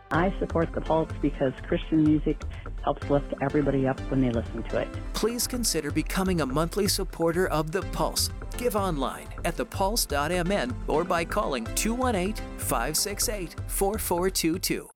I support the Pulse because Christian music helps lift everybody up when they listen to it. Please consider becoming a monthly supporter of The Pulse. Give online at thepulse.mn or by calling 218-568-4422.